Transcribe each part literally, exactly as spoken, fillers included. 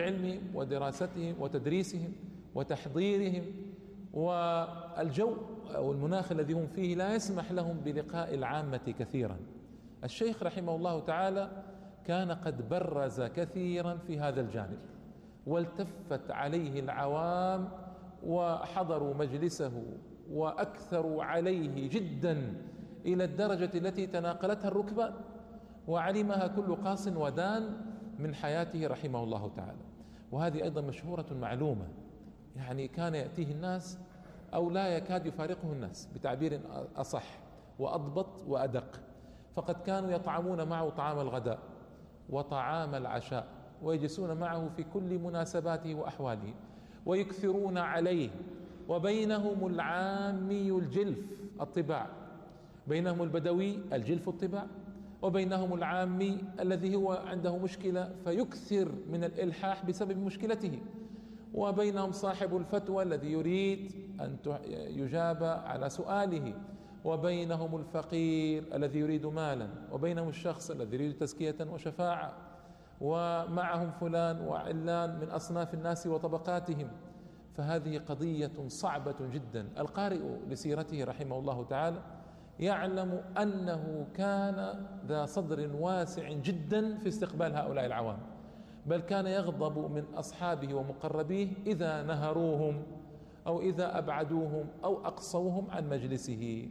علمهم ودراستهم وتدريسهم وتحضيرهم، والجو أو المناخ الذي هم فيه لا يسمح لهم بلقاء العامة كثيرا. الشيخ رحمه الله تعالى كان قد برز كثيرا في هذا الجانب، والتفت عليه العوام وحضروا مجلسه وأكثروا عليه جدا إلى الدرجة التي تناقلتها الركبان، وعلمها كل قاص ودان من حياته رحمه الله تعالى. وهذه أيضا مشهورة معلومة، يعني كان يأتيه الناس أو لا يكاد يفارقه الناس بتعبير أصح وأضبط وأدق، فقد كانوا يطعمون معه طعام الغداء وطعام العشاء، ويجلسون معه في كل مناسباته وأحواله، ويكثرون عليه. وبينهم العامي الجلف الطباع، بينهم البدوي الجلف الطباع، وبينهم العامي الذي هو عنده مشكلة فيكثر من الإلحاح بسبب مشكلته، وبينهم صاحب الفتوى الذي يريد أن يجاب على سؤاله، وبينهم الفقير الذي يريد مالا، وبينهم الشخص الذي يريد تزكية وشفاعة، ومعهم فلان وعلان من أصناف الناس وطبقاتهم. فهذه قضية صعبة جدا. القارئ لسيرته رحمه الله تعالى يعلم أنه كان ذا صدر واسع جدا في استقبال هؤلاء العوام، بل كان يغضب من أصحابه ومقربيه إذا نهروهم أو إذا أبعدوهم أو أقصوهم عن مجلسه.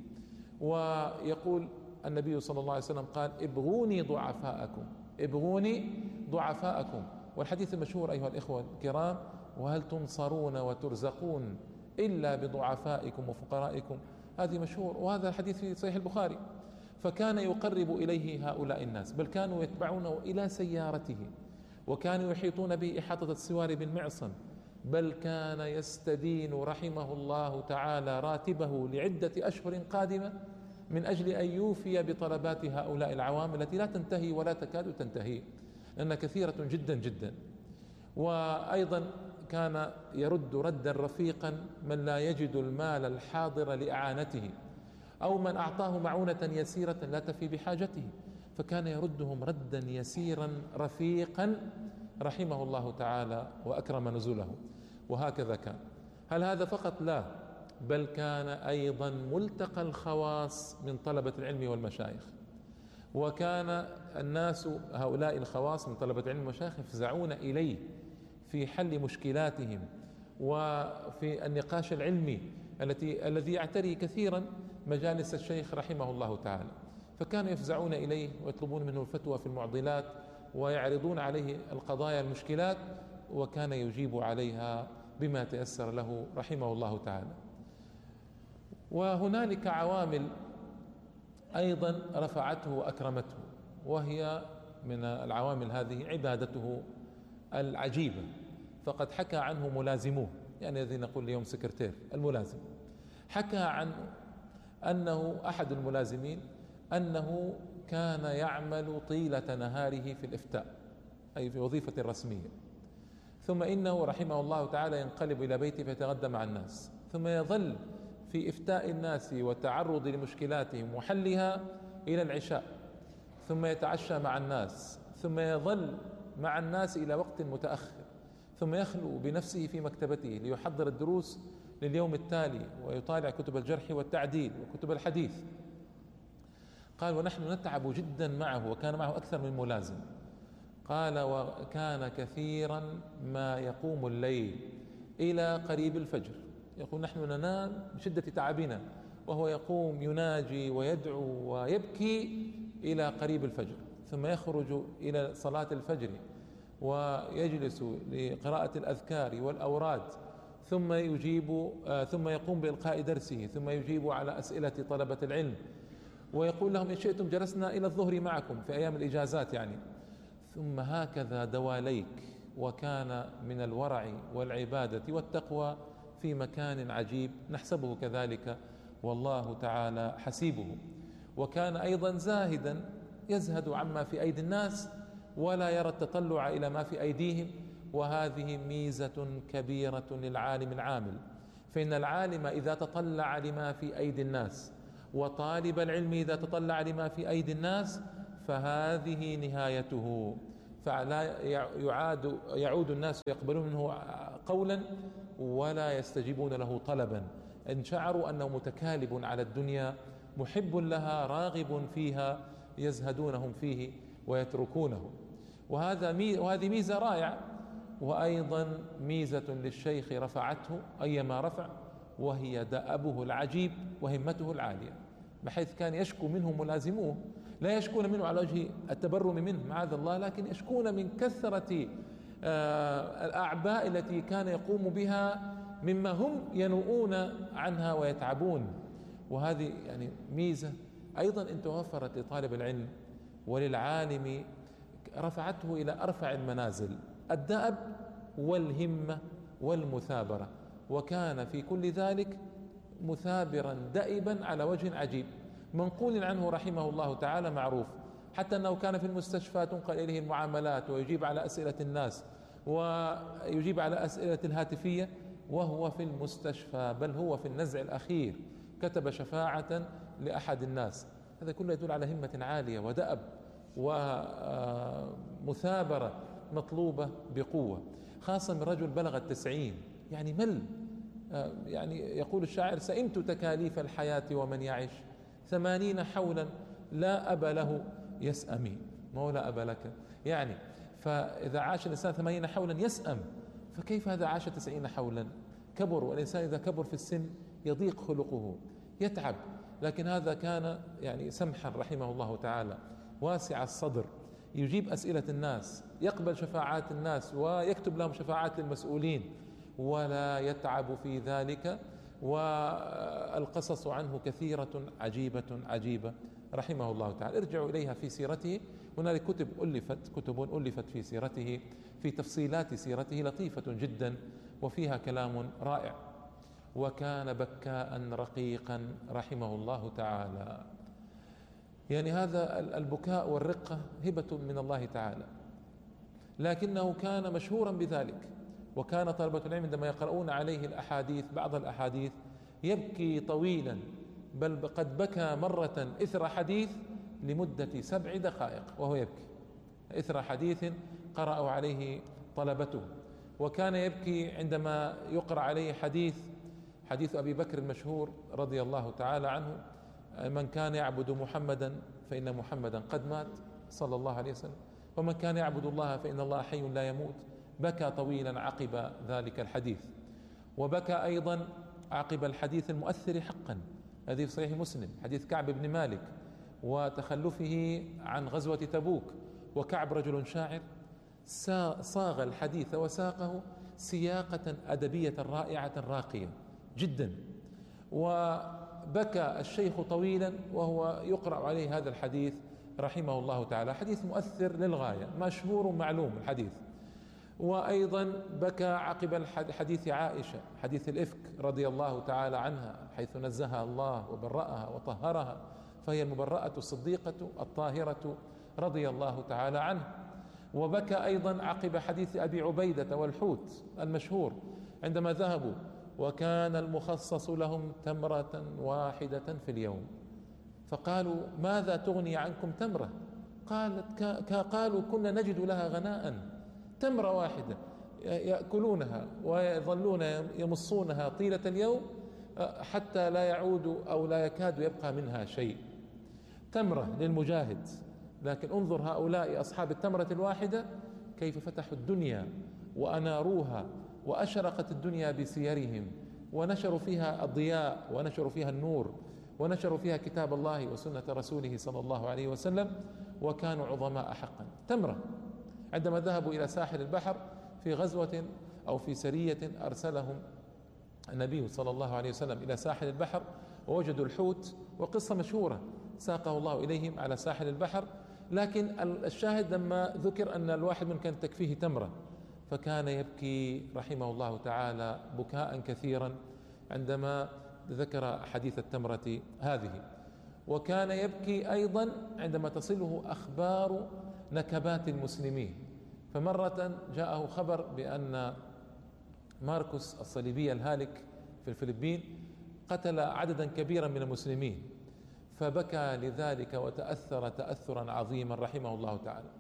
ويقول النبي صلى الله عليه وسلم قال: ابغوني ضعفاءكم، ابغوني ضعفاءكم. والحديث المشهور أيها الإخوة الكرام: وهل تنصرون وترزقون إلا بضعفائكم وفقرائكم. هذه مشهور، وهذا الحديث في صحيح البخاري. فكان يقرب إليه هؤلاء الناس، بل كانوا يتبعونه إلى سيارته، وكانوا يحيطون به إحاطة السوار بالمعصم، بل كان يستدين رحمه الله تعالى راتبه لعدة أشهر قادمة من أجل أن يوفي بطلبات هؤلاء العوام التي لا تنتهي ولا تكاد تنتهي، لأنها كثيرة جدا جدا. وأيضا كان يرد ردا رفيقا من لا يجد المال الحاضر لإعانته، أو من أعطاه معونة يسيرة لا تفي بحاجته، فكان يردهم ردا يسيرا رفيقا رحمه الله تعالى وأكرم نزوله. وهكذا كان. هل هذا فقط؟ لا، بل كان أيضا ملتقى الخواص من طلبة العلم والمشايخ. وكان الناس هؤلاء الخواص من طلبة العلم والمشايخ يفزعون إليه في حل مشكلاتهم وفي النقاش العلمي التي الذي يعتري كثيرا مجالس الشيخ رحمه الله تعالى. فكانوا يفزعون إليه ويطلبون منه الفتوى في المعضلات، ويعرضون عليه القضايا المشكلات، وكان يجيب عليها بما تيسر له رحمه الله تعالى. وهنالك عوامل أيضا رفعته وأكرمته، وهي من العوامل هذه عبادته العجيبة. فقد حكى عنه ملازموه، يعني الذي نقول اليوم سكرتير الملازم، حكى عنه أنه أحد الملازمين أنه كان يعمل طيلة نهاره في الإفتاء، أي في وظيفة رسمية، ثم إنه رحمه الله تعالى ينقلب إلى بيته فيتغدى مع الناس، ثم يظل في إفتاء الناس والتعرض لمشكلاتهم وحلها إلى العشاء، ثم يتعشى مع الناس، ثم يظل مع الناس إلى وقت متأخر، ثم يخلو بنفسه في مكتبته ليحضر الدروس لليوم التالي، ويطالع كتب الجرح والتعديل وكتب الحديث. قال: ونحن نتعب جدا معه، وكان معه أكثر من ملازم. قال: وكان كثيرا ما يقوم الليل إلى قريب الفجر. يقول: نحن ننام بشدة تعبنا، وهو يقوم يناجي ويدعو ويبكي إلى قريب الفجر، ثم يخرج إلى صلاة الفجر ويجلس لقراءة الأذكار والأوراد، ثم يجيب آه ثم يقوم بإلقاء درسه، ثم يجيب على أسئلة طلبة العلم، ويقول لهم: إن شئتم جلسنا إلى الظهر معكم في أيام الإجازات يعني. ثم هكذا دواليك. وكان من الورع والعبادة والتقوى في مكان عجيب، نحسبه كذلك والله تعالى حسيبه. وكان أيضا زاهدا، يزهد عما في أيدي الناس ولا يرى التطلع إلى ما في أيديهم، وهذه ميزة كبيرة للعالم العامل. فإن العالم إذا تطلع لما في أيدي الناس، وطالب العلم إذا تطلع لما في أيدي الناس، فهذه نهايته. فلا يعاد يعود الناس يقبلون منه قولا ولا يستجيبون له طلبا، إن شعروا أنه متكالب على الدنيا محب لها راغب فيها يزهدونهم فيه ويتركونه. وهذا مي وهذه ميزة رائعة، وأيضا ميزة للشيخ رفعته أيما رفع، وهي دأبه العجيب وهمته العالية، بحيث كان يشكو منه ملازموه، لا يشكون منه على وجه التبرم منه معاذ الله، لكن يشكون من كثرة الأعباء التي كان يقوم بها مما هم ينوؤون عنها ويتعبون. وهذه يعني ميزة أيضا إن توفرت لطالب العلم وللعالم رفعته إلى أرفع المنازل، الدأب والهمة والمثابرة، وكان في كل ذلك مثابرا دأبا على وجه عجيب. منقول عنه رحمه الله تعالى معروف، حتى أنه كان في المستشفى تنقل إليه المعاملات ويجيب على أسئلة الناس ويجيب على أسئلة الهاتفية وهو في المستشفى، بل هو في النزع الأخير كتب شفاعة لأحد الناس. هذا كله يدل على همة عالية ودأب ومثابرة مطلوبة بقوة، خاصة من رجل بلغ التسعين، يعني مل، يعني يقول الشاعر: سئمت تكاليف الحياة ومن يعش ثمانين حولا لا أب له يسأمي. ما هو لا أب لك يعني، فإذا عاش الإنسان ثمانين حولا يسأم، فكيف هذا عاش تسعين حولا؟ كبر، والإنسان إذا كبر في السن يضيق خلقه يتعب، لكن هذا كان يعني سمحا رحمه الله تعالى، واسع الصدر، يجيب أسئلة الناس، يقبل شفاعات الناس ويكتب لهم شفاعات للمسؤولين ولا يتعب في ذلك. والقصص عنه كثيرة عجيبة عجيبة رحمه الله تعالى، ارجعوا إليها في سيرته، هنالك كتب ألفت كتب ألفت في سيرته، في تفصيلات سيرته لطيفة جدا وفيها كلام رائع. وكان بكاء رقيقا رحمه الله تعالى، يعني هذا البكاء والرقة هبة من الله تعالى، لكنه كان مشهورا بذلك. وكان طلبة العلم عندما يقرؤون عليه الأحاديث بعض الأحاديث يبكي طويلا، بل قد بكى مرة إثر حديث لمدة سبع دقائق وهو يبكي إثر حديث قرأوا عليه طلبته. وكان يبكي عندما يقرأ عليه حديث حديث أبي بكر المشهور رضي الله تعالى عنه: من كان يعبد محمدا فإن محمدا قد مات صلى الله عليه وسلم، ومن كان يعبد الله فإن الله حي لا يموت. بكى طويلا عقب ذلك الحديث. وبكى أيضا عقب الحديث المؤثر حقا الذي في صحيح مسلم، حديث كعب بن مالك وتخلفه عن غزوة تبوك. وكعب رجل شاعر صاغ الحديث وساقه سياقة أدبية رائعة راقية جدا. وبكى الشيخ طويلا وهو يقرأ عليه هذا الحديث رحمه الله تعالى، حديث مؤثر للغاية، مشهور معلوم الحديث. وأيضا بكى عقب حديث عائشة، حديث الإفك رضي الله تعالى عنها، حيث نزهها الله وبرأها وطهرها، فهي المبرأة الصديقة الطاهرة رضي الله تعالى عنها. وبكى أيضا عقب حديث أبي عبيدة والحوت المشهور عندما ذهبوا وكان المخصص لهم تمرة واحدة في اليوم، فقالوا: ماذا تغني عنكم تمرة؟ قالت قالوا: كنا نجد لها غناء، تمرة واحدة يأكلونها ويظلون يمصونها طيلة اليوم حتى لا يعود أو لا يكاد يبقى منها شيء. تمرة للمجاهد، لكن انظر هؤلاء أصحاب التمرة الواحدة كيف فتحوا الدنيا وأناروها وأشرقت الدنيا بسيرهم، ونشروا فيها الضياء ونشروا فيها النور ونشروا فيها كتاب الله وسنة رسوله صلى الله عليه وسلم، وكانوا عظماء حقا. تمرة عندما ذهبوا إلى ساحل البحر في غزوة أو في سرية أرسلهم النبي صلى الله عليه وسلم إلى ساحل البحر ووجدوا الحوت، وقصة مشهورة ساقه الله إليهم على ساحل البحر. لكن الشاهد لما ذكر أن الواحد من كانت تكفيه تمرة، فكان يبكي رحمه الله تعالى بكاء كثيرا عندما ذكر حديث التمرة هذه. وكان يبكي أيضا عندما تصله أخبار نكبات المسلمين. فمرة جاءه خبر بأن ماركوس الصليبي الهالك في الفلبين قتل عددا كبيرا من المسلمين، فبكى لذلك وتأثر تأثرا عظيما رحمه الله تعالى.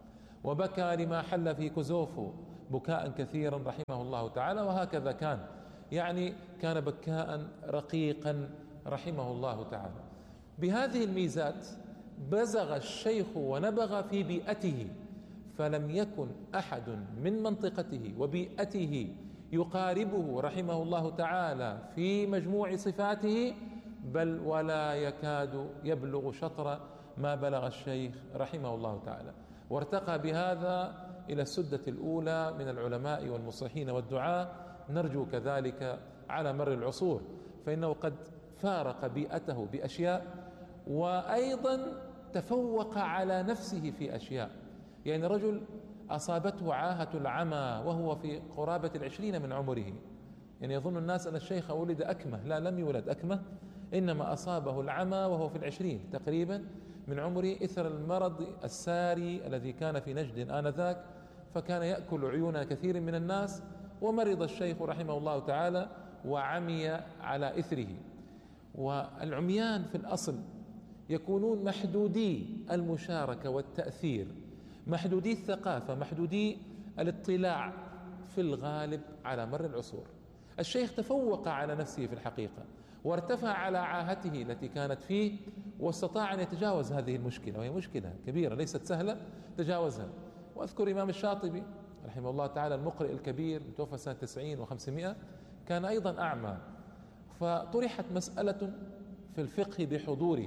وبكى لما حل في كوزوفو بكاء كثيرا رحمه الله تعالى. وهكذا كان، يعني كان بكاء رقيقا رحمه الله تعالى. بهذه الميزات بزغ الشيخ ونبغ في بيئته، فلم يكن أحد من منطقته وبيئته يقاربه رحمه الله تعالى في مجموع صفاته، بل ولا يكاد يبلغ شطر ما بلغ الشيخ رحمه الله تعالى. وارتقى بهذا إلى السدة الأولى من العلماء والمصلحين والدعاة، نرجو كذلك على مر العصور، فإنه قد فارق بيئته بأشياء، وأيضا تفوق على نفسه في أشياء. يعني رجل أصابته عاهة العمى وهو في قرابة العشرين من عمره، يعني يظن الناس أن الشيخ ولد أكمة، لا، لم يولد أكمة، إنما أصابه العمى وهو في العشرين تقريبا من عمره، إثر المرض الساري الذي كان في نجد آنذاك، فكان يأكل عيون كثير من الناس، ومرض الشيخ رحمه الله تعالى وعمي على إثره. والعميان في الأصل يكونون محدودي المشاركة والتأثير، محدودي الثقافة، محدودي الاطلاع في الغالب على مر العصور. الشيخ تفوق على نفسه في الحقيقة، وارتفع على عاهته التي كانت فيه، واستطاع أن يتجاوز هذه المشكلة، وهي مشكلة كبيرة ليست سهلة، تجاوزها. وأذكر إمام الشاطبي رحمه الله تعالى المقرئ الكبير، توفى سنة تسعين وخمسمائة، كان أيضا أعمى، فطرحت مسألة في الفقه بحضوره،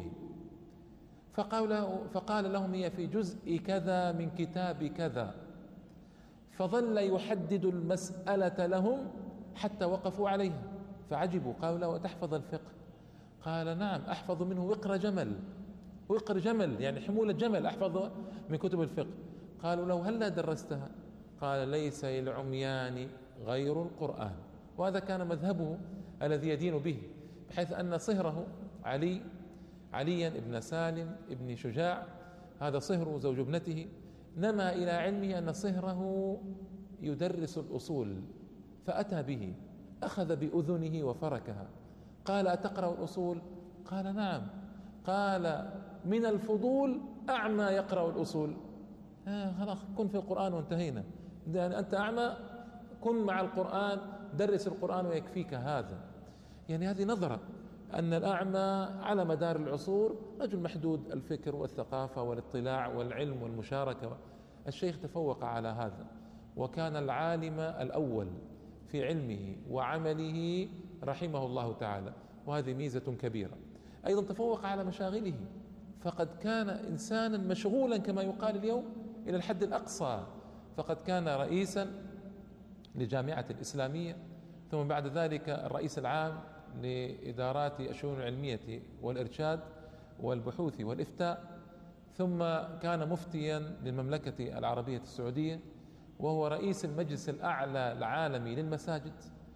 فقال, فقال لهم هي في جزء كذا من كتاب كذا، فظل يحدد المسألة لهم حتى وقفوا عليها، فعجبوا، قالوا له تحفظ الفقه؟ قال نعم أحفظ منه وقر جمل، وقر جمل يعني حمولة جمل أحفظ من كتب الفقه. قالوا له هل لا درستها؟ قال ليس للعميان غير القرآن. وهذا كان مذهبه الذي يدين به، بحيث أن صهره علي عليا ابن سالم ابن شجاع، هذا صهره زوج ابنته، نما إلى علمه أن صهره يدرس الأصول، فأتى به، أخذ بأذنه وفركها، قال أتقرأ الأصول؟ قال نعم. قال من الفضول أعمى يقرأ الأصول؟ آه خلاص كن في القرآن وانتهينا، يعني أنت أعمى كن مع القرآن، درس القرآن ويكفيك هذا. يعني هذه نظرة أن الأعمى على مدار العصور رجل محدود الفكر والثقافة والاطلاع والعلم والمشاركة. الشيخ تفوق على هذا، وكان العالم الأول في علمه وعمله رحمه الله تعالى، وهذه ميزة كبيرة. أيضا تفوق على مشاغله، فقد كان إنسانا مشغولا كما يقال اليوم إلى الحد الأقصى، فقد كان رئيسا لجامعة الإسلامية، ثم بعد ذلك الرئيس العام لإدارات الشؤون العلمية والإرشاد والبحوث والإفتاء، ثم كان مفتيا للمملكة العربية السعودية، وهو رئيس المجلس الأعلى العالمي للمساجد،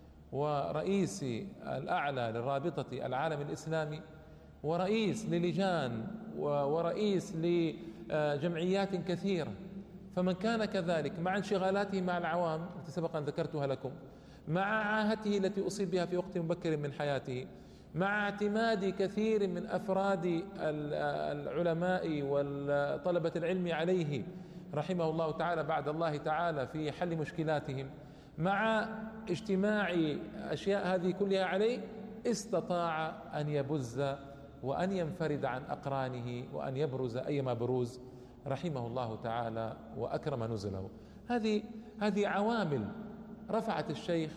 ورئيس الأعلى للرابطة العالم الإسلامي، ورئيس للجان، ورئيس لجمعيات كثيرة. فمن كان كذلك مع انشغالاته مع العوام التي سبق أن ذكرتها لكم، مع عاهته التي أصيب بها في وقت مبكر من حياته، مع اعتماد كثير من أفراد العلماء والطلبة العلم عليه رحمه الله تعالى بعد الله تعالى في حل مشكلاتهم، مع اجتماع أشياء هذه كلها عليه، استطاع أن يبز وأن ينفرد عن أقرانه وأن يبرز أيما بروز رحمه الله تعالى وأكرم نزله. هذه هذه عوامل رفعت الشيخ،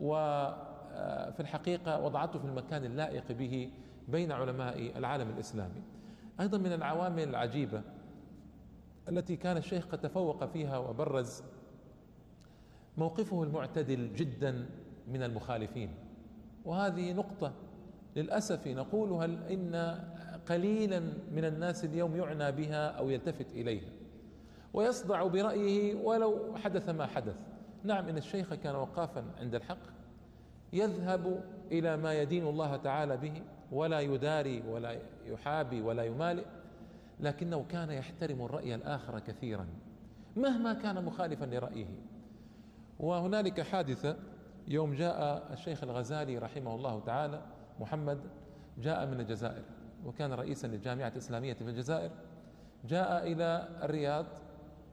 وفي الحقيقة وضعته في المكان اللائق به بين علماء العالم الإسلامي. أيضا من العوامل العجيبة التي كان الشيخ قد تفوق فيها وبرز موقفه المعتدل جدا من المخالفين، وهذه نقطة للأسف نقولها إن قليلا من الناس اليوم يعنى بها أو يلتفت إليها ويصدع برأيه ولو حدث ما حدث. نعم إن الشيخ كان وقافا عند الحق، يذهب إلى ما يدين الله تعالى به، ولا يداري ولا يحابي ولا يمالئ، لكنه كان يحترم الرأي الآخر كثيرا مهما كان مخالفا لرأيه. وهنالك حادثة يوم جاء الشيخ الغزالي رحمه الله تعالى محمد، جاء من الجزائر وكان رئيسا للجامعة الإسلامية في الجزائر، جاء إلى الرياض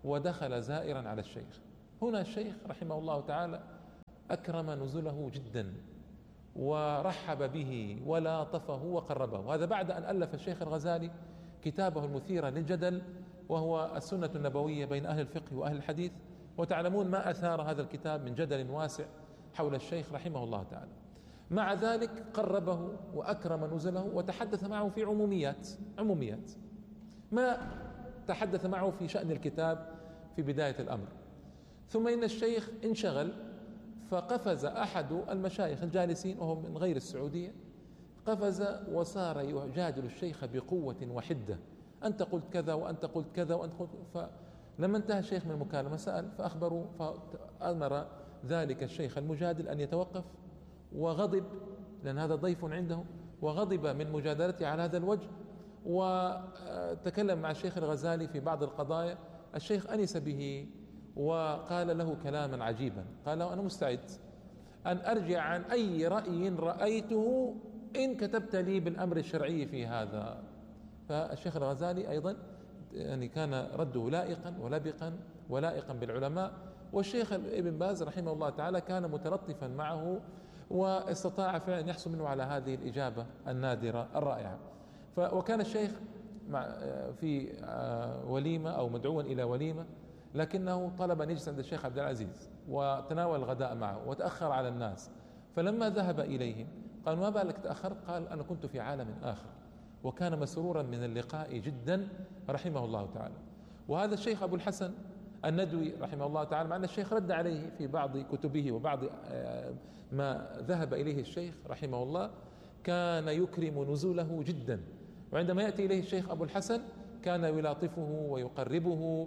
ودخل زائرا على الشيخ. هنا الشيخ رحمه الله تعالى أكرم نزله جدا ورحب به ولاطفه وقربه. هذا بعد أن ألف الشيخ الغزالي كتابه المثير للجدل وهو السنة النبوية بين أهل الفقه وأهل الحديث، وتعلمون ما أثار هذا الكتاب من جدل واسع حول الشيخ رحمه الله تعالى. مع ذلك قربه وأكرم نزله وتحدث معه في عموميات عموميات ما تحدث معه في شأن الكتاب في بداية الأمر. ثم إن الشيخ انشغل، فقفز أحد المشايخ الجالسين وهو من غير السعودية، قفز وصار يجادل الشيخ بقوة وحدة: أنت قلت كذا وأنت قلت كذا وأنت قلت. فلما انتهى الشيخ من المكالمة سأل فأخبروا، فأمر ذلك الشيخ المجادل أن يتوقف، وغضب لأن هذا ضيف عنده، وغضب من مجادلته على هذا الوجه، وتكلم مع الشيخ الغزالي في بعض القضايا. الشيخ أنس به وقال له كلاما عجيبا، قال له: أنا مستعد أن أرجع عن أي رأي رأيته إن كتبت لي بالأمر الشرعي في هذا. فالشيخ الغزالي أيضا يعني كان رده لائقا ولبقا ولائقا بالعلماء. والشيخ ابن باز رحمه الله تعالى كان متلطفا معه، واستطاع فعلا يحصل منه على هذه الإجابة النادرة الرائعة. وكان الشيخ في وليمة أو مدعوا إلى وليمة، لكنه طلب أن يجلس عند الشيخ عبد العزيز وتناول الغداء معه وتأخر على الناس. فلما ذهب إليهم قال: ما بالك تأخرت؟ قال: أنا كنت في عالم آخر. وكان مسرورا من اللقاء جدا رحمه الله تعالى. وهذا الشيخ أبو الحسن الندوي رحمه الله تعالى، مع أن الشيخ رد عليه في بعض كتبه وبعض ما ذهب إليه الشيخ رحمه الله، كان يكرم نزوله جدا. وعندما يأتي إليه الشيخ أبو الحسن كان يلاطفه ويقربه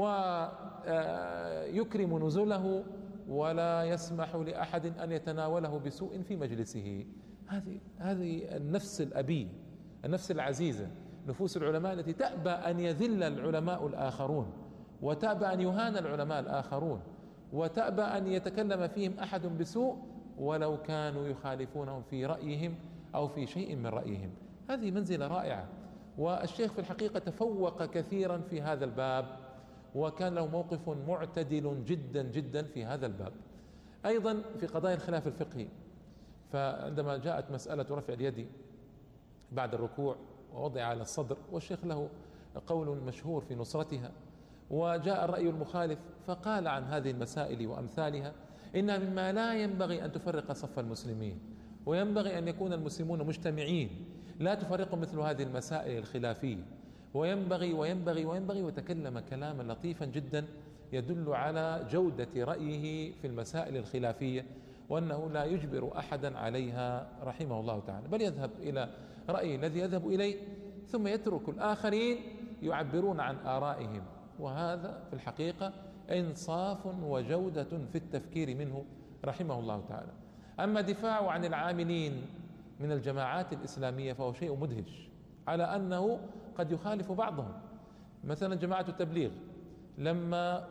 ويكرم نزوله، ولا يسمح لأحد أن يتناوله بسوء في مجلسه. هذه هذه النفس الأبية، النفس العزيزة، نفوس العلماء التي تأبى أن يذل العلماء الآخرون، وتأبى أن يهان العلماء الآخرون، وتأبى أن يتكلم فيهم أحد بسوء ولو كانوا يخالفونهم في رأيهم أو في شيء من رأيهم. هذه منزلة رائعة. والشيخ في الحقيقة تفوق كثيرا في هذا الباب، وكان له موقف معتدل جدا جدا في هذا الباب. أيضا في قضايا الخلاف الفقهي، فعندما جاءت مسألة رفع اليد بعد الركوع ووضع على الصدر، والشيخ له قول مشهور في نصرتها، وجاء الرأي المخالف فقال عن هذه المسائل وأمثالها: إنها مما لا ينبغي أن تفرق صف المسلمين، وينبغي أن يكون المسلمون مجتمعين، لا تفرقوا مثل هذه المسائل الخلافية، وينبغي وينبغي وينبغي وتكلم كلاما لطيفا جدا يدل على جودة رأيه في المسائل الخلافية، وأنه لا يجبر أحدا عليها رحمه الله تعالى، بل يذهب إلى رأيه الذي يذهب إليه، ثم يترك الآخرين يعبرون عن آرائهم. وهذا في الحقيقة إنصاف وجودة في التفكير منه رحمه الله تعالى. أما دفاعه عن العاملين من الجماعات الإسلامية فهو شيء مدهش، على أنه قد يخالف بعضهم. مثلا جماعة التبليغ لما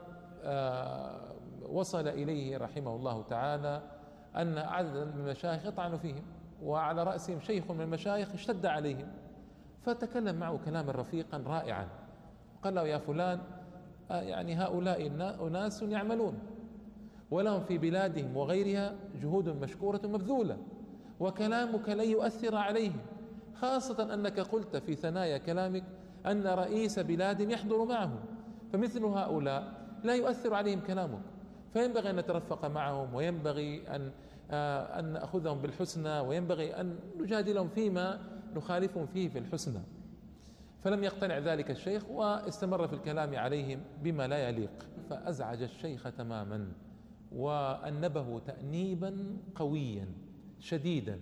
وصل إليه رحمه الله تعالى أن عددا من المشايخ يطعن فيهم، وعلى رأسهم شيخ من المشايخ اشتد عليهم، فتكلم معه كلاما رفيقا رائعا، قال له: يا فلان، يعني هؤلاء أناس يعملون ولهم في بلادهم وغيرها جهود مشكورة مبذولة، وكلامك لن يؤثر عليهم، خاصة أنك قلت في ثنايا كلامك أن رئيس بلاد يحضر معهم، فمثل هؤلاء لا يؤثر عليهم كلامك، فينبغي أن نترفق معهم، وينبغي أن أن نأخذهم بالحسنى، وينبغي أن نجادلهم فيما نخالفهم فيه في الحسنى. فلم يقتنع ذلك الشيخ واستمر في الكلام عليهم بما لا يليق، فأزعج الشيخ تماما وأنبه تأنيبا قويا شديدا،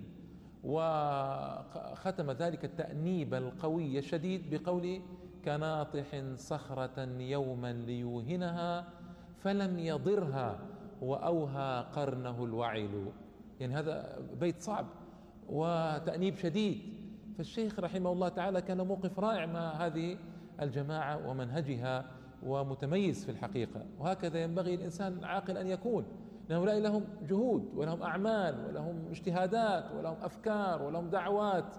وختم ذلك التأنيب القوي الشديد بقول: كناطح صخرة يوما ليوهنها فلم يضرها وأوهى قرنه الوعل. يعني هذا بيت صعب وتأنيب شديد. فالشيخ رحمه الله تعالى كان موقف رائع مع هذه الجماعة ومنهجها، ومتميز في الحقيقة. وهكذا ينبغي الإنسان العاقل أن يكون، لأن هؤلاء لهم جهود ولهم أعمال ولهم اجتهادات ولهم أفكار ولهم دعوات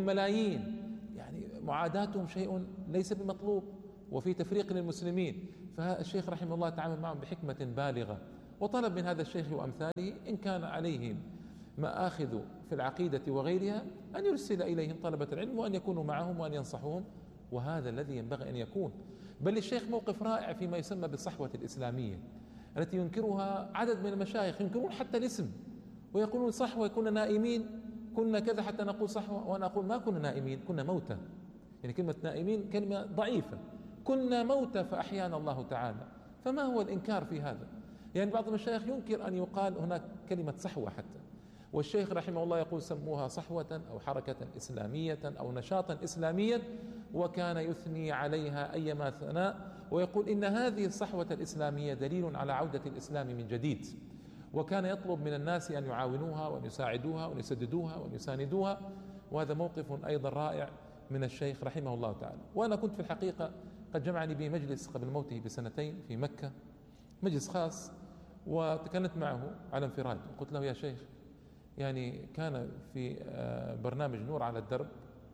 وبالملايين، يعني معاداتهم شيء ليس بمطلوب، وفي تفريق للمسلمين. فالشيخ رحمه الله تعامل معهم بحكمة بالغة، وطلب من هذا الشيخ وأمثاله إن كان عليهم مآخذ في العقيدة وغيرها أن يرسل إليهم طلبة العلم وأن يكونوا معهم وأن ينصحوهم، وهذا الذي ينبغي أن يكون. بل الشيخ موقف رائع فيما يسمى بالصحوة الإسلامية التي ينكرها عدد من المشايخ، ينكرون حتى الاسم ويقولون صحوة، كنا نائمين، كنا كذا حتى نقول صحوة. وأنا أقول ما كنا نائمين، كنا موتى. يعني كلمة نائمين كلمة ضعيفة، كنا موتى فأحيانا الله تعالى. فما هو الإنكار في هذا؟ يعني بعض المشايخ ينكر أن يقال هناك كلمة صحوة حتى، والشيخ رحمه الله يقول سموها صحوة أو حركة إسلامية أو نشاطا إسلاميا، وكان يثني عليها أيما ثناء، ويقول إن هذه الصحوة الإسلامية دليل على عودة الإسلام من جديد، وكان يطلب من الناس أن يعاونوها وأن يساعدوها وأن يسددوها وأن يساندوها. وهذا موقف أيضا رائع من الشيخ رحمه الله تعالى. وأنا كنت في الحقيقة قد جمعني به مجلس قبل موته بسنتين في مكة، مجلس خاص، وتكلمت معه على انفراد، قلت له يا شيخ، يعني كان في برنامج نور على الدرب،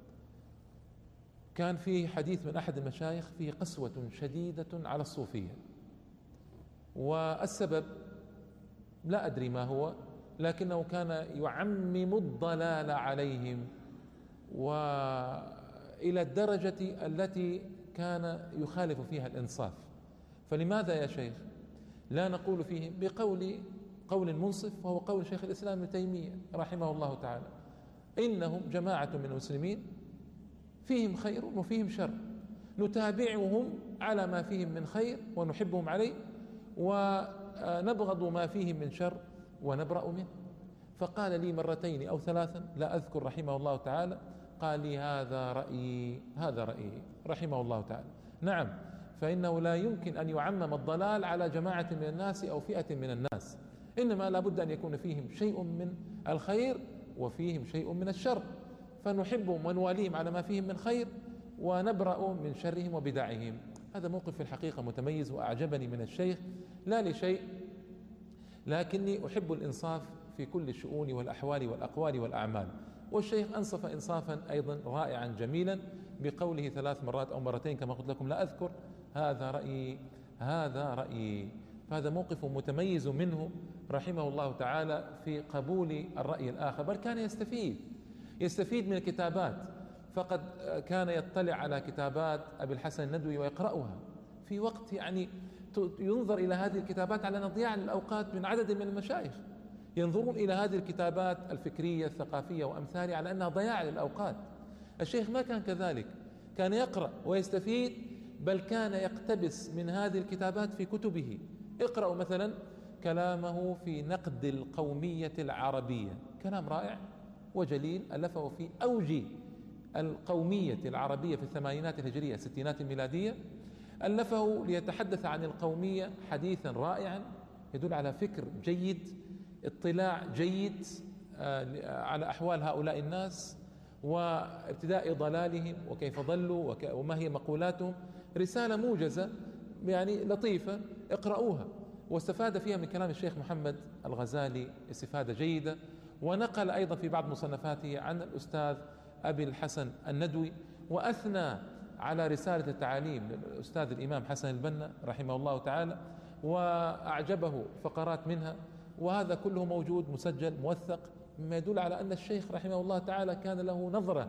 كان فيه حديث من أحد المشايخ فيه قسوة شديدة على الصوفية، والسبب لا أدري ما هو، لكنه كان يعمم الضلال عليهم وإلى الدرجة التي كان يخالف فيها الإنصاف. فلماذا يا شيخ لا نقول فيهم بقول قول منصف، وهو قول شيخ الإسلام ابن تيمية رحمه الله تعالى: إنهم جماعة من المسلمين فيهم خير وفيهم شر، نتابعهم على ما فيهم من خير ونحبهم عليه، ونبغض ما فيهم من شر ونبرأ منه. فقال لي مرتين أو ثلاثا لا أذكر رحمه الله تعالى، قال لي هذا رأيي، هذا رأيي رحمه الله تعالى. نعم، فإنه لا يمكن أن يعمم الضلال على جماعة من الناس أو فئة من الناس، إنما لا بد أن يكون فيهم شيء من الخير وفيهم شيء من الشر، فنحبهم ونواليهم على ما فيهم من خير ونبرأ من شرهم وبدعهم. هذا موقف في الحقيقة متميز وأعجبني من الشيخ، لا لشيء، لكني أحب الإنصاف في كل الشؤون والأحوال والأقوال والأعمال. والشيخ أنصف إنصافا أيضا رائعا جميلا بقوله ثلاث مرات أو مرتين كما قلت لكم لا أذكر: هذا رأيي، هذا رأيي. فهذا موقف متميز منه رحمه الله تعالى في قبول الرأي الآخر، بل كان يستفيد يستفيد من الكتابات، فقد كان يطلع على كتابات أبي الحسن الندوي ويقرأها في وقت يعني ينظر إلى هذه الكتابات على نضياع الأوقات من عدد من المشايخ، ينظرون إلى هذه الكتابات الفكرية الثقافية وأمثالها على أنها ضياع للأوقات. الشيخ ما كان كذلك، كان يقرأ ويستفيد، بل كان يقتبس من هذه الكتابات في كتبه. اقرأوا مثلا كلامه في نقد القومية العربية، كلام رائع وجليل ألفه في أوج القومية العربية في الثمانينات الهجرية الستينات الميلادية، ألفه ليتحدث عن القومية حديثا رائعا يدل على فكر جيد، اطلاع جيد على أحوال هؤلاء الناس وابتداء ضلالهم وكيف ضلوا وما هي مقولاتهم. رسالة موجزة يعني لطيفة، اقرأوها. واستفاد فيها من كلام الشيخ محمد الغزالي استفادة جيدة، ونقل أيضا في بعض مصنفاته عن الأستاذ أبي الحسن الندوي، وأثنى على رسالة التعاليم للأستاذ الإمام حسن البنا رحمه الله تعالى، وأعجبه فقرات منها. وهذا كله موجود مسجل موثق، مما يدل على أن الشيخ رحمه الله تعالى كان له نظرة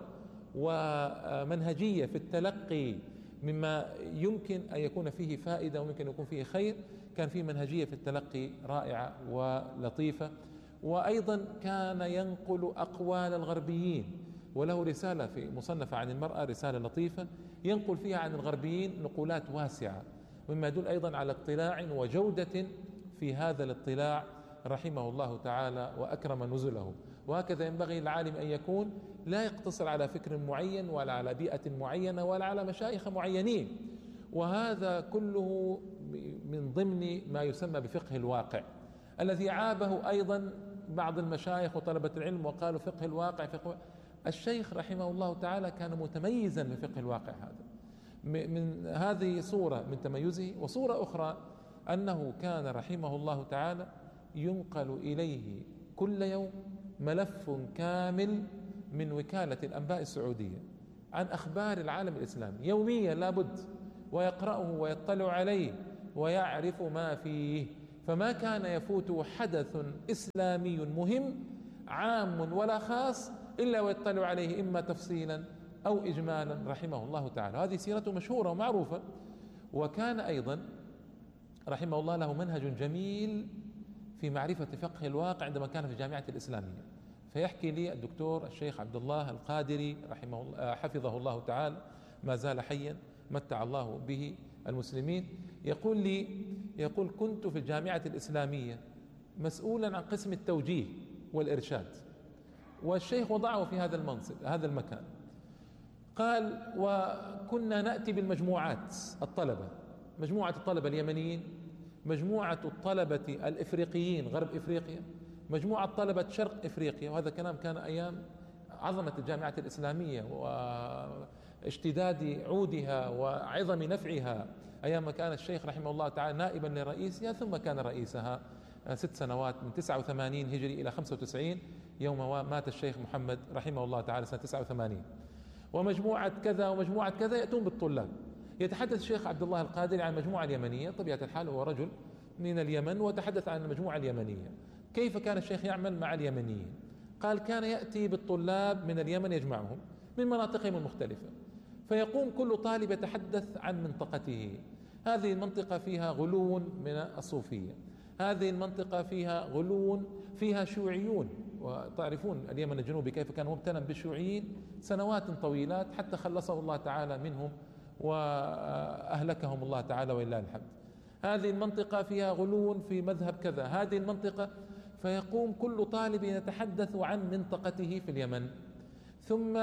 ومنهجية في التلقي مما يمكن أن يكون فيه فائدة ويمكن أن يكون فيه خير. كان فيه منهجية في التلقي رائعة ولطيفة. وأيضا كان ينقل أقوال الغربيين، وله رسالة في مصنفة عن المرأة، رسالة لطيفة ينقل فيها عن الغربيين نقولات واسعة، مما يدل أيضا على اطلاع وجودة في هذا الاطلاع رحمه الله تعالى وأكرم نزله. وهكذا ينبغي العالم أن يكون، لا يقتصر على فكر معين ولا على بيئة معينة ولا على مشايخ معينين. وهذا كله من ضمن ما يسمى بفقه الواقع، الذي عابه أيضا بعض المشايخ وطلبة العلم وقالوا فقه الواقع فقه. الشيخ رحمه الله تعالى كان متميزا من فقه الواقع هذا. من هذه صورة من تميزه. وصورة أخرى أنه كان رحمه الله تعالى ينقل إليه كل يوم ملف كامل من وكالة الأنباء السعودية عن أخبار العالم الإسلامي يوميا لابد، ويقرأه ويطلع عليه ويعرف ما فيه، فما كان يفوت حدث إسلامي مهم عام ولا خاص إلا ويطلع عليه إما تفصيلا أو إجمالا رحمه الله تعالى. هذه سيرته مشهورة ومعروفة. وكان أيضا رحمه الله له منهج جميل في معرفة فقه الواقع عندما كان في الجامعة الإسلامية. فيحكي لي الدكتور الشيخ عبد الله القادري رحمه الله حفظه الله تعالى، ما زال حيا متع الله به المسلمين، يقول لي يقول كنت في الجامعة الإسلامية مسؤولا عن قسم التوجيه والإرشاد، والشيخ وضعه في هذا المنصب هذا المكان. قال وكنا نأتي بالمجموعات الطلبة، مجموعة الطلبة اليمنيين، مجموعة الطلبة الإفريقيين غرب إفريقيا، مجموعة طلبة شرق إفريقيا. وهذا كلام كان أيام عظمة الجامعة الإسلامية واشتداد عودها وعظم نفعها، أيام ما كان الشيخ رحمه الله تعالى نائبا لرئيسها ثم كان رئيسها ست سنوات من تسعة وثمانين هجري إلى خمسة وتسعين يوم مات الشيخ محمد رحمه الله تعالى سنة تسعة وثمانين. ومجموعة كذا ومجموعة كذا يأتون بالطلاب. يتحدث الشيخ عبد الله القادري عن المجموعة اليمنية، طبيعة الحال هو رجل من اليمن وتحدث عن المجموعة اليمنية. كيف كان الشيخ يعمل مع اليمنيين؟ قال كان يأتي بالطلاب من اليمن يجمعهم من مناطقهم المختلفة، فيقوم كل طالب يتحدث عن منطقته. هذه المنطقة فيها غلو من الصوفية، هذه المنطقة فيها غلو فيها شيوعيون، وتعرفون اليمن الجنوبي كيف كان مبتلا بالشيوعيين سنوات طويلات حتى خلصه الله تعالى منهم وأهلكهم الله تعالى ولله الحمد. هذه المنطقة فيها غلو في مذهب كذا، هذه المنطقة، فيقوم كل طالب يتحدث عن منطقته في اليمن. ثم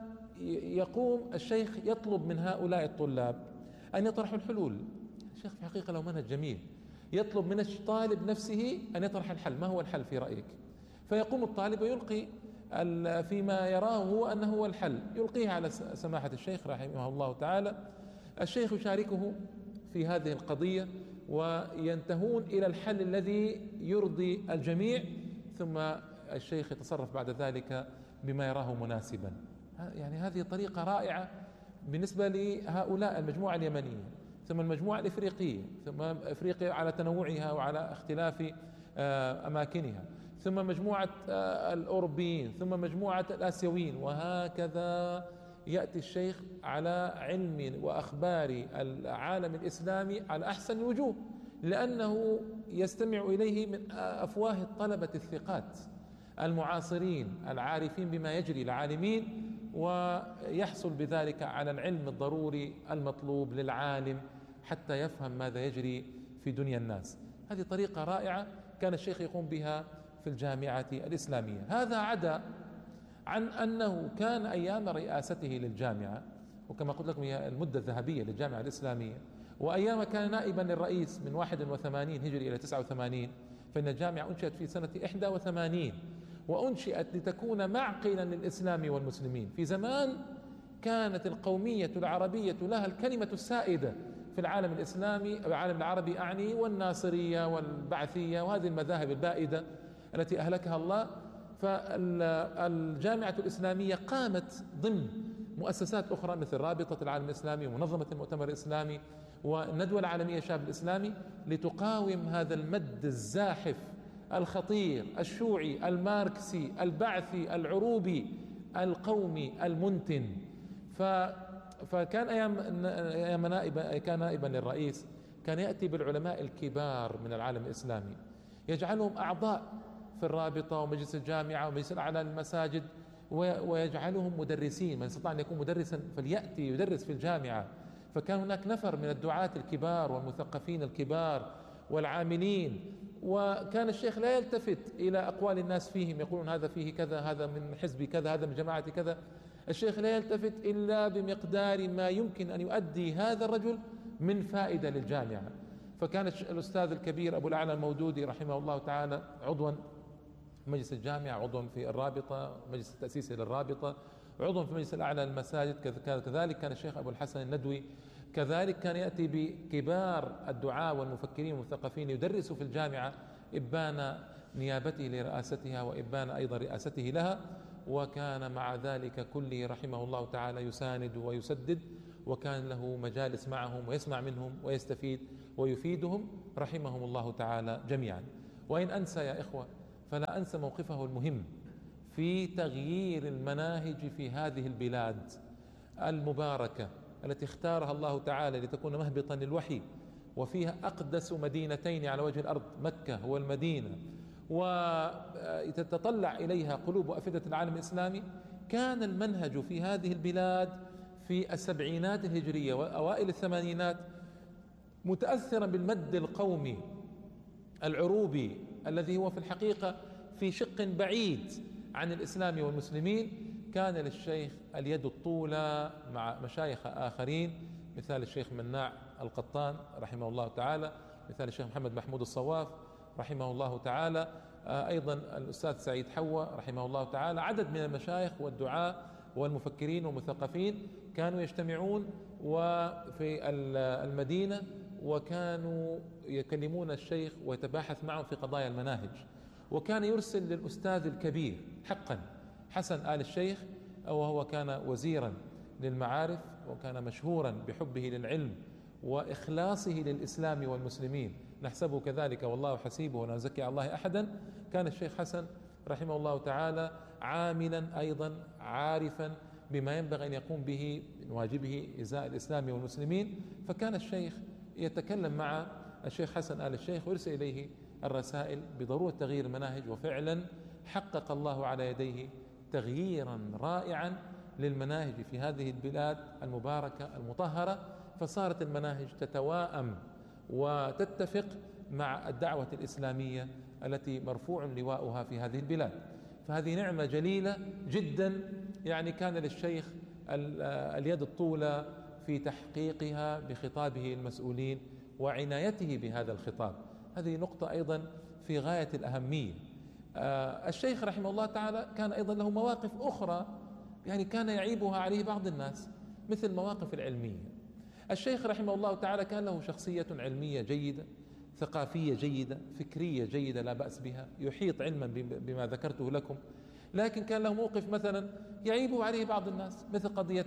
يقوم الشيخ يطلب من هؤلاء الطلاب أن يطرحوا الحلول. الشيخ في حقيقة له منهج جميل، يطلب من الطالب نفسه أن يطرح الحل، ما هو الحل في رأيك؟ فيقوم الطالب ويلقي فيما يراه هو أنه هو الحل، يلقيه على سماحة الشيخ رحمه الله تعالى. الشيخ يشاركه في هذه القضية وينتهون إلى الحل الذي يرضي الجميع، ثم الشيخ يتصرف بعد ذلك بما يراه مناسبا. يعني هذه طريقة رائعة بالنسبة لهؤلاء المجموعة اليمنية، ثم المجموعة الإفريقية، ثم إفريقيا على تنوعها وعلى اختلاف أماكنها، ثم مجموعة الأوروبيين، ثم مجموعة الآسيويين، وهكذا يأتي الشيخ على علم وأخبار العالم الإسلامي على أحسن الوجوه، لأنه يستمع إليه من أفواه الطلبة الثقات المعاصرين العارفين بما يجري العالمين، ويحصل بذلك على العلم الضروري المطلوب للعالم حتى يفهم ماذا يجري في دنيا الناس. هذه طريقة رائعة كان الشيخ يقوم بها في الجامعة الإسلامية. هذا عدا عن أنه كان أيام رئاسته للجامعة، وكما قلت لكم هي المدة الذهبية للجامعة الإسلامية، وأيام كان نائبا للرئيس من واحد وثمانين هجري إلى تسعة وثمانين، فإن الجامعة أنشئت في سنة إحدى وثمانين، وأنشئت لتكون معقلا للإسلام والمسلمين. في زمان كانت القومية العربية لها الكلمة السائدة في العالم الإسلامي، العالم العربي أعني، والناصرية والبعثية وهذه المذاهب البائدة التي أهلكها الله. فالجامعة الإسلامية قامت ضمن مؤسسات أخرى مثل رابطة العالم الإسلامي ومنظمة المؤتمر الإسلامي والندوة العالمية للشباب الإسلامي لتقاوم هذا المد الزاحف الخطير الشيوعي الماركسي البعثي العروبي القومي المنتن. ف فكان أيام أيام نائب كان نائبا للرئيس كان يأتي بالعلماء الكبار من العالم الإسلامي، يجعلهم أعضاء في الرابطة ومجلس الجامعة ومجلس الأعلى للمساجد، ويجعلهم مدرسين. من استطاع أن يكون مدرسا فليأتي يدرس في الجامعة. فكان هناك نفر من الدعاة الكبار والمثقفين الكبار والعاملين، وكان الشيخ لا يلتفت إلى أقوال الناس فيهم، يقولون هذا فيه كذا، هذا من حزب كذا، هذا من جماعة كذا. الشيخ لا يلتفت إلا بمقدار ما يمكن أن يؤدي هذا الرجل من فائدة للجامعة. فكان الأستاذ الكبير أبو الأعلى المودودي رحمه الله تعالى عضوا في مجلس الجامعة، عضوا في الرابطة مجلس التأسيسي للرابطة، عضوا في مجلس الأعلى للمساجد. كذلك كان الشيخ أبو الحسن الندوي كذلك كان يأتي بكبار الدعاة والمفكرين والمثقفين يدرسوا في الجامعة إبان نيابته لرئاستها وإبان أيضا رئاسته لها. وكان مع ذلك كله رحمه الله تعالى يساند ويسدد وكان له مجالس معهم ويسمع منهم ويستفيد ويفيدهم رحمهم الله تعالى جميعا. وإن أنسى يا إخوة فلا أنسى موقفه المهم في تغيير المناهج في هذه البلاد المباركة التي اختارها الله تعالى لتكون مهبطا للوحي، وفيها أقدس مدينتين على وجه الأرض مكة والمدينة، وتتطلع إليها قلوب وأفئدة العالم الإسلامي. كان المنهج في هذه البلاد في السبعينات الهجرية وأوائل الثمانينات متأثرا بالمد القومي العروبي الذي هو في الحقيقة في شق بعيد عن الإسلام والمسلمين. كان للشيخ اليد الطولى مع مشايخ آخرين، مثال الشيخ مناع القطان رحمه الله تعالى، مثال الشيخ محمد محمود الصواف رحمه الله تعالى، أيضا الأستاذ سعيد حوا رحمه الله تعالى. عدد من المشايخ والدعاة والمفكرين والمثقفين كانوا يجتمعون وفي المدينة، وكانوا يكلمون الشيخ ويتباحث معه في قضايا المناهج. وكان يرسل للأستاذ الكبير حقا حسن آل الشيخ، وهو كان وزيرا للمعارف وكان مشهورا بحبه للعلم وإخلاصه للإسلام والمسلمين، نحسبه كذلك والله حسيبه ولا نزكي على الله أحدا. كان الشيخ حسن رحمه الله تعالى عاملا أيضا عارفا بما ينبغي أن يقوم به من واجبه إزاء الإسلام والمسلمين. فكان الشيخ يتكلم مع الشيخ حسن آل الشيخ ويرسل إليه الرسائل بضرورة تغيير المناهج، وفعلا حقق الله على يديه تغييرا رائعا للمناهج في هذه البلاد المباركة المطهرة، فصارت المناهج تتواءم وتتفق مع الدعوة الإسلامية التي مرفوع لواؤها في هذه البلاد. فهذه نعمة جليلة جدا، يعني كان للشيخ اليد الطولى في تحقيقها بخطابه المسؤولين وعنايته بهذا الخطاب. هذه نقطة أيضا في غاية الأهمية. الشيخ رحمه الله تعالى كان أيضا له مواقف أخرى يعني كان يعيبها عليه بعض الناس، مثل المواقف العلمية. الشيخ رحمه الله تعالى كان له شخصية علمية جيدة، ثقافية جيدة، فكرية جيدة لا بأس بها، يحيط علما بما ذكرته لكم. لكن كان له موقف مثلا يعيبه عليه بعض الناس، مثل قضية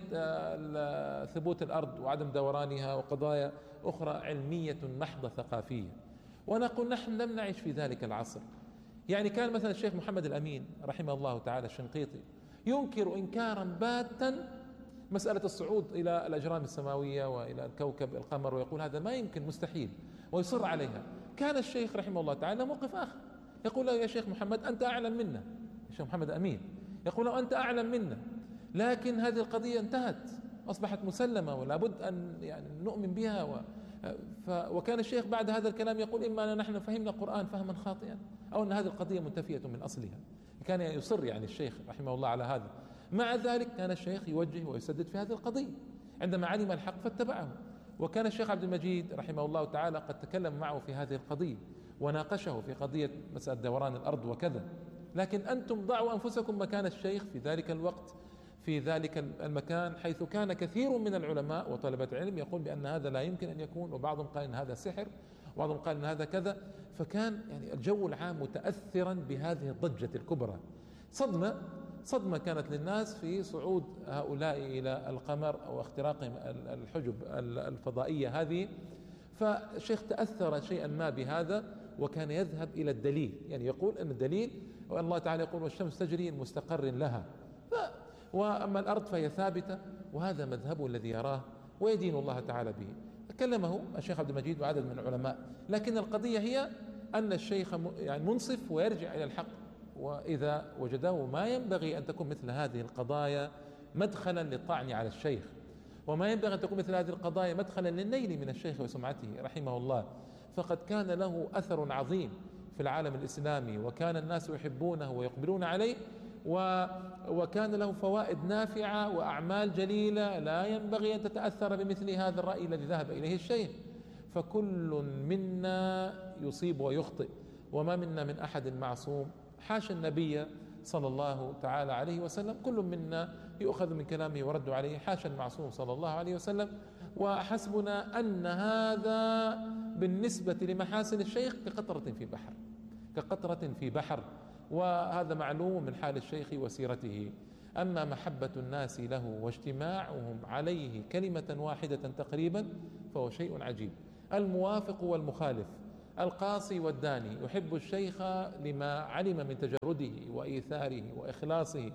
ثبوت الأرض وعدم دورانها، وقضايا أخرى علمية محضة ثقافية. ونقول نحن لم نعيش في ذلك العصر. يعني كان مثلا الشيخ محمد الأمين رحمه الله تعالى الشنقيطي ينكر إنكارا باتا مسألة الصعود إلى الأجرام السماوية وإلى الكوكب القمر، ويقول هذا ما يمكن، مستحيل، ويصر عليها. كان الشيخ رحمه الله تعالى موقف آخر، يقول له يا شيخ محمد أنت أعلم منا، الشيخ محمد أمين يقول له أنت أعلم منا، لكن هذه القضية انتهت أصبحت مسلمة ولا بد أن يعني نؤمن بها. و ف وكان الشيخ بعد هذا الكلام يقول إما أن نحن فهمنا القرآن فهما خاطئا أو أن هذه القضية منتفية من أصلها. كان يصر يعني الشيخ رحمه الله على هذا. مع ذلك كان الشيخ يوجه ويسدد في هذه القضية عندما علم الحق فاتبعه. وكان الشيخ عبد المجيد رحمه الله تعالى قد تكلم معه في هذه القضية وناقشه في قضية مسألة دوران الأرض وكذا. لكن أنتم ضعوا أنفسكم مكان الشيخ في ذلك الوقت في ذلك المكان، حيث كان كثير من العلماء وطلبة العلم يقول بأن هذا لا يمكن أن يكون، وبعضهم قال أن هذا سحر، وبعضهم قال أن هذا كذا. فكان يعني الجو العام متأثرا بهذه الضجة الكبرى. صدمة صدمة كانت للناس في صعود هؤلاء إلى القمر أو اختراقهم الحجب الفضائية هذه. فالشيخ تأثر شيئا ما بهذا وكان يذهب إلى الدليل، يعني يقول أن الدليل والله تعالى يقول والشمس تجري مستقر لها، وأما الأرض فهي ثابتة، وهذا مذهبه الذي يراه ويدين الله تعالى به. كلمه الشيخ عبد المجيد وعدد من العلماء، لكن القضية هي أن الشيخ يعني منصف ويرجع إلى الحق، وإذا وجده ما ينبغي أن تكون مثل هذه القضايا مدخلا للطعن على الشيخ، وما ينبغي أن تكون مثل هذه القضايا مدخلا للنيل من الشيخ وسمعته رحمه الله. فقد كان له أثر عظيم في العالم الإسلامي، وكان الناس يحبونه ويقبلون عليه، و وكان له فوائد نافعة وأعمال جليلة لا ينبغي أن تتأثر بمثل هذا الرأي الذي ذهب إليه الشيخ. فكل منا يصيب ويخطئ، وما منا من أحد معصوم، حاشا النبي صلى الله تعالى عليه وسلم، كل منا يؤخذ من كلامه ورد عليه، حاشا المعصوم صلى الله عليه وسلم. وحسبنا أن هذا بالنسبة لمحاسن الشيخ كقطرة في بحر، كقطرة في بحر، وهذا معلوم من حال الشيخ وسيرته. أما محبة الناس له واجتماعهم عليه كلمة واحدة تقريبا فهو شيء عجيب. الموافق والمخالف، القاصي والداني يحب الشيخ لما علم من تجرده وإيثاره وإخلاصه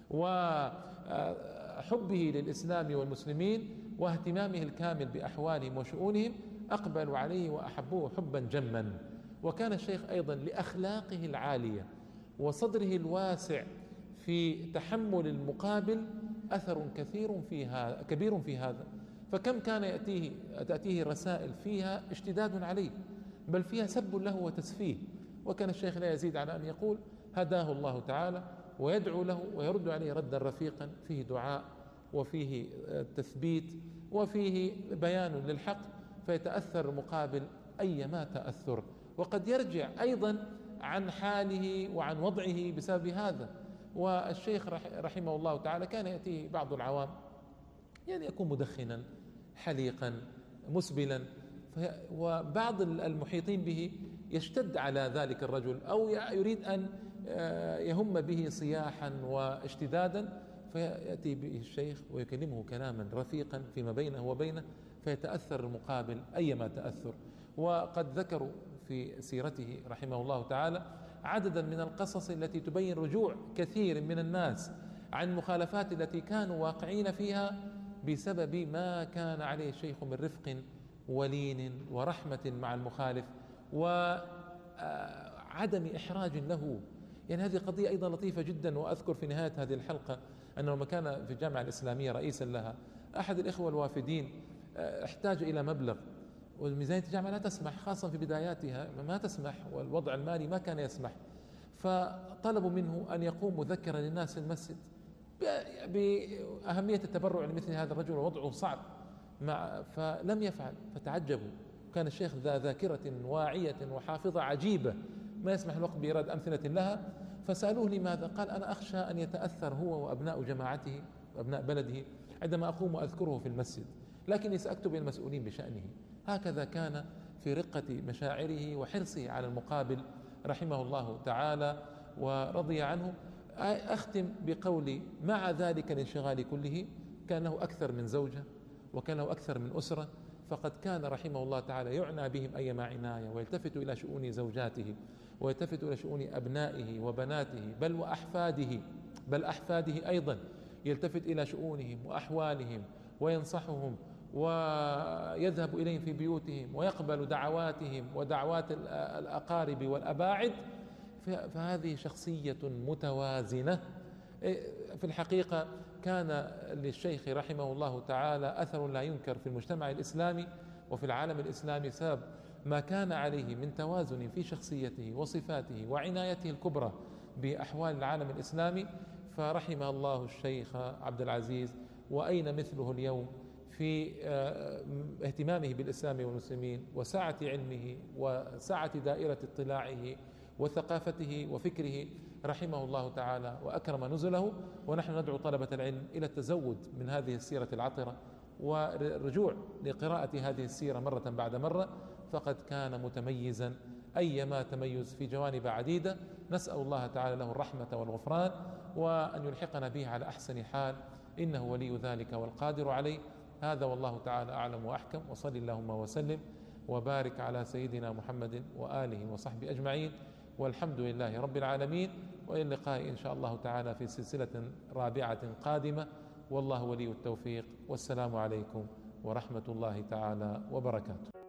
وحبه للإسلام والمسلمين واهتمامه الكامل بأحوالهم وشؤونهم، أقبلوا عليه وأحبوه حبا جما. وكان الشيخ أيضا لأخلاقه العالية وصدره الواسع في تحمل المقابل أثر كثير في هذا كبير في هذا. فكم كان يأتيه تأتيه رسائل فيها اشتداد عليه، بل فيها سب له وتسفيه، وكان الشيخ لا يزيد على أن يقول هداه الله تعالى، ويدعو له ويرد عليه ردا رفيقا فيه دعاء وفيه تثبيت وفيه بيان للحق، فيتأثر المقابل أيما تأثر، وقد يرجع أيضا عن حاله وعن وضعه بسبب هذا. والشيخ رحمه الله تعالى كان يأتيه بعض العوام يعني يكون مدخنا حليقا مسبلا، وبعض المحيطين به يشتد على ذلك الرجل أو يريد أن يهم به صياحا واشتدادا، فيأتي به الشيخ ويكلمه كلاما رفيقا فيما بينه وبينه، فيتأثر المقابل أيما تأثر. وقد ذكروا في سيرته رحمه الله تعالى عددا من القصص التي تبين رجوع كثير من الناس عن المخالفات التي كانوا واقعين فيها بسبب ما كان عليه الشيخ من رفق ولين ورحمة مع المخالف وعدم إحراج له. يعني هذه قضية أيضا لطيفة جدا. وأذكر في نهاية هذه الحلقة أنه لما كان في الجامعة الإسلامية رئيسا لها أحد الإخوة الوافدين احتاج إلى مبلغ، والميزانية الجامعة لا تسمح، خاصة في بداياتها ما تسمح، والوضع المالي ما كان يسمح، فطلبوا منه أن يقوم مذكرا للناس في المسجد بأهمية التبرع لمثل هذا الرجل ووضعه صعب، مع فلم يفعل، فتعجبوا. كان الشيخ ذا ذاكرة واعية وحافظة عجيبة ما يسمح الوقت بإيراد أمثلة لها، فسألوه لماذا؟ قال أنا أخشى أن يتأثر هو وأبناء جماعته وأبناء بلده عندما أقوم وأذكره في المسجد، لكني سأكتب المسؤولين بشأنه. هكذا كان في رقة مشاعره وحرصه على المقابل رحمه الله تعالى ورضي عنه. أختم بقولي مع ذلك الانشغال كله كان له أكثر من زوجة وكان له أكثر من أسرة، فقد كان رحمه الله تعالى يعنى بهم أيما عناية، ويلتفت إلى شؤون زوجاته ويلتفت إلى شؤون أبنائه وبناته بل وأحفاده بل أحفاده أيضا، يلتفت إلى شؤونهم وأحوالهم وينصحهم ويذهب إليهم في بيوتهم ويقبل دعواتهم ودعوات الأقارب والأباعد. فهذه شخصية متوازنة. في الحقيقة كان للشيخ رحمه الله تعالى أثر لا ينكر في المجتمع الإسلامي وفي العالم الإسلامي سبب ما كان عليه من توازن في شخصيته وصفاته وعنايته الكبرى بأحوال العالم الإسلامي. فرحم الله الشيخ عبد العزيز، وأين مثله اليوم في اهتمامه بالإسلام والمسلمين وسعة علمه وسعة دائرة اطلاعه وثقافته وفكره رحمه الله تعالى وأكرم نزله. ونحن ندعو طلبة العلم إلى التزود من هذه السيرة العطرة والرجوع لقراءة هذه السيرة مرة بعد مرة، فقد كان متميزا أيما تميز في جوانب عديدة. نسأل الله تعالى له الرحمة والغفران وأن يلحقنا به على أحسن حال، إنه ولي ذلك والقادر عليه. هذا والله تعالى أعلم وأحكم، وصل اللهم وسلم وبارك على سيدنا محمد وآله وصحبه أجمعين، والحمد لله رب العالمين. وإلى اللقاء إن شاء الله تعالى في سلسلة رابعة قادمة، والله ولي التوفيق، والسلام عليكم ورحمة الله تعالى وبركاته.